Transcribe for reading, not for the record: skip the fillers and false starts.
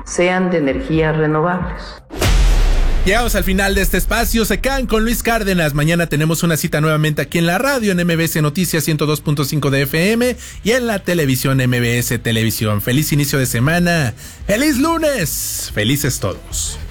sean de energías renovables. Llegamos al final de este espacio. Se quedan con Luis Cárdenas. Mañana tenemos una cita nuevamente aquí en la radio, en MBS Noticias 102.5 de FM y en la televisión MBS Televisión. Feliz inicio de semana. ¡Feliz lunes! ¡Felices todos!